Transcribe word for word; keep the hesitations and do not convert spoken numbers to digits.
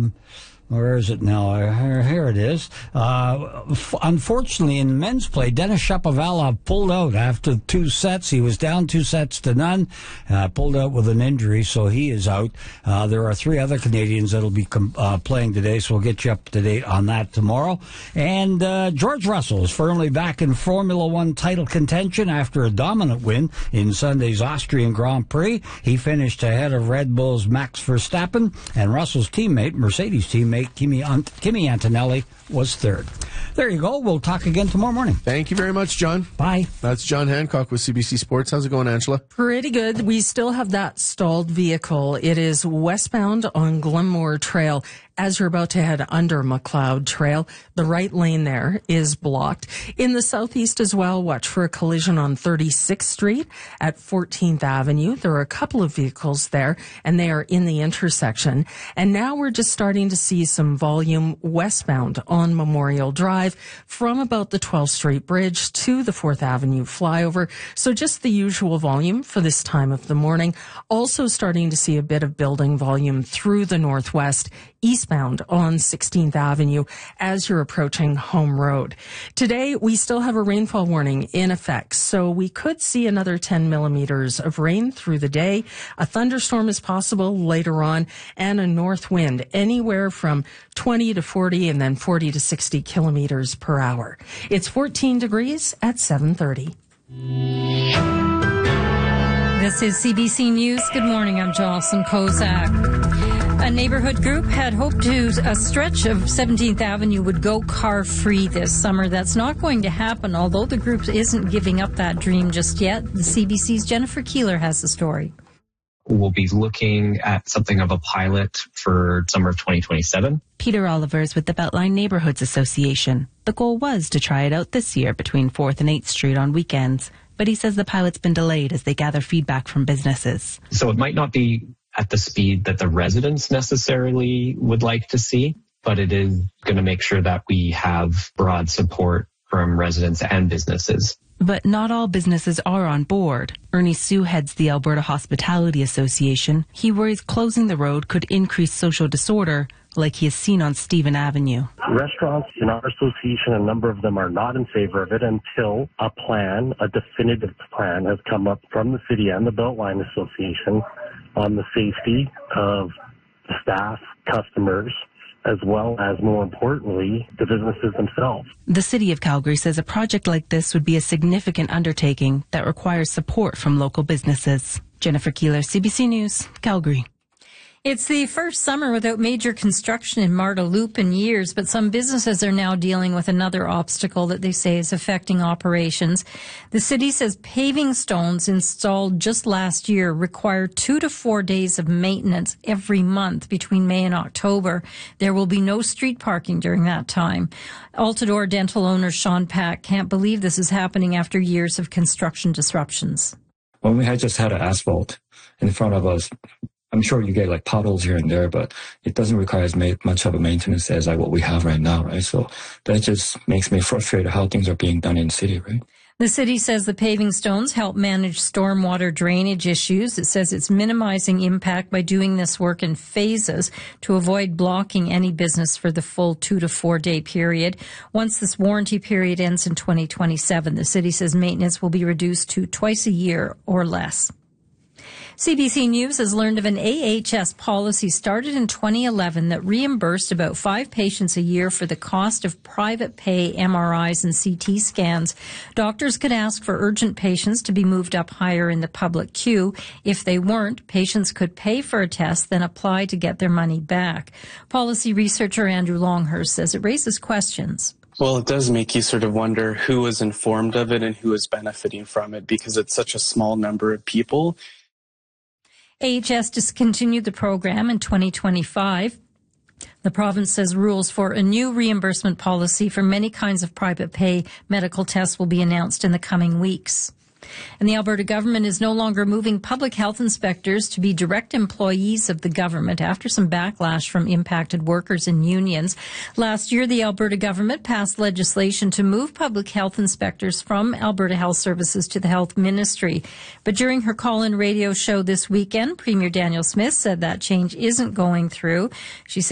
Um, Where is it now? Here, here it is. Uh, f- unfortunately, in men's play, Denis Shapovalov pulled out after two sets. He was down two sets to none, uh, pulled out with an injury, so he is out. Uh, there are three other Canadians that will be com- uh, playing today, so we'll get you up to date on that tomorrow. And uh, George Russell is firmly back in Formula One title contention after a dominant win in Sunday's Austrian Grand Prix. He finished ahead of Red Bull's Max Verstappen, and Russell's teammate, Mercedes teammate, Kimi, Ant- Kimi Antonelli, was third. There you go. We'll talk again tomorrow morning. Thank you very much, John. Bye. That's John Hancock with C B C Sports. How's it going, Angela? Pretty good. We still have that stalled vehicle. It is westbound on Glenmore Trail. As you're about to head under McLeod Trail, the right lane there is blocked. In the southeast as well, watch for a collision on thirty-sixth Street at fourteenth Avenue. There are a couple of vehicles there, and they are in the intersection. And now we're just starting to see some volume westbound on Memorial Drive from about the twelfth Street Bridge to the fourth Avenue flyover. So just the usual volume for this time of the morning. Also starting to see a bit of building volume through the northwest, eastbound on sixteenth Avenue as you're approaching Home Road. Today, we still have a rainfall warning in effect, so we could see another ten millimeters of rain through the day. A thunderstorm is possible later on, and a north wind anywhere from twenty to forty and then forty to sixty kilometers per hour. It's fourteen degrees at seven thirty. This is C B C News. Good morning. I'm Jocelyn Kozak. A neighborhood group had hoped to a stretch of seventeenth Avenue would go car-free this summer. That's not going to happen, although the group isn't giving up that dream just yet. The C B C's Jennifer Keeler has the story. We'll be looking at something of a pilot for summer of twenty twenty-seven. Peter Olivers with the Beltline Neighborhoods Association. The goal was to try it out this year between fourth and eighth Street on weekends, but he says the pilot's been delayed as they gather feedback from businesses. So it might not be at the speed that the residents necessarily would like to see, but it is going to make sure that we have broad support from residents and businesses. But not all businesses are on board. Ernie Sue heads the Alberta Hospitality Association. He worries closing the road could increase social disorder, like he has seen on Stephen Avenue. Restaurants in our association, a number of them are not in favor of it until a plan, a definitive plan, has come up from the city and the Beltline Association on the safety of staff, customers, as well as, more importantly, the businesses themselves. The City of Calgary says a project like this would be a significant undertaking that requires support from local businesses. Jennifer Keeler, C B C News, Calgary. It's the first summer without major construction in Marda Loop in years, but some businesses are now dealing with another obstacle that they say is affecting operations. The city says paving stones installed just last year require two to four days of maintenance every month between May and October. There will be no street parking during that time. Altador Dental owner Sean Pack can't believe this is happening after years of construction disruptions. When we had just had an asphalt in front of us, I'm sure you get like potholes here and there, but it doesn't require as ma- much of a maintenance as like what we have right now, right? So that just makes me frustrated how things are being done in the city, right? The city says the paving stones help manage stormwater drainage issues. It says it's minimizing impact by doing this work in phases to avoid blocking any business for the full two to four day period. Once this warranty period ends in twenty twenty-seven, the city says maintenance will be reduced to twice a year or less. C B C News has learned of an A H S policy started in twenty eleven that reimbursed about five patients a year for the cost of private pay M R Is and C T scans. Doctors could ask for urgent patients to be moved up higher in the public queue. If they weren't, patients could pay for a test, then apply to get their money back. Policy researcher Andrew Longhurst says it raises questions. Well, it does make you sort of wonder who was informed of it and who is benefiting from it, because it's such a small number of people. A H S discontinued the program in twenty twenty-five. The province says rules for a new reimbursement policy for many kinds of private pay medical tests will be announced in the coming weeks. And the Alberta government is no longer moving public health inspectors to be direct employees of the government after some backlash from impacted workers and unions. Last year, the Alberta government passed legislation to move public health inspectors from Alberta Health Services to the Health Ministry. But during her call-in radio show this weekend, Premier Danielle Smith said that change isn't going through. She said